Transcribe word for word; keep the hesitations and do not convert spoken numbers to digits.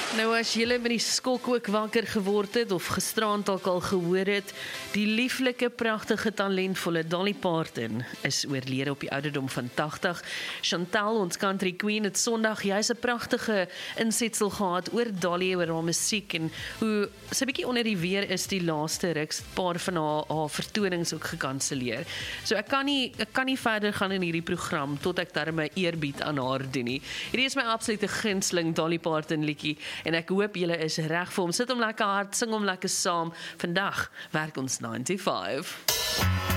Nou as julle met die skok ook wakker geword het of gisterand dalk al gehoor het, die lieflike, pragtige, talentvolle Dolly Parton is oorlede op die ouderdom van tagtig. Chantal, ons country queen, het Sondag juis 'n pragtige insetsel gehad oor Dolly, oor haar musiek en hoe sy bietjie onder die weer is die laaste ruk, 'n paar van haar, haar vertonings ook gekanseleer. So ek kan nie ek kan nie verder gaan in hierdie program tot ek darm 'n eerbied aan haar doen nie. Hierdie is my absolute gunsteling Dolly Parton liedjie. En ek hoop julle is reg vir hom. Sit hom lekker hard, sing hom lekker saam. Vandag werk ons nine to five.